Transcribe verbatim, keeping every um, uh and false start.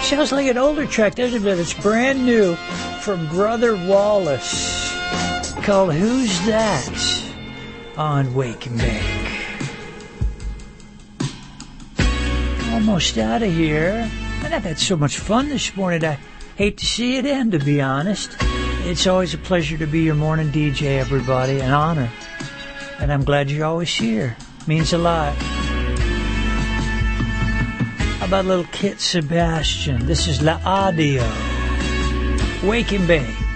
sounds like an older track, doesn't it? It's brand new from Brother Wallace, called Who's That? On Wake and Bake. Almost out of here. And I've had so much fun this morning, I hate to see it end, to be honest. It's always a pleasure to be your morning D J, everybody, an honor. And I'm glad you're always here. Means a lot. How about little Kit Sebastian? This is La Audio. Wake and Bake.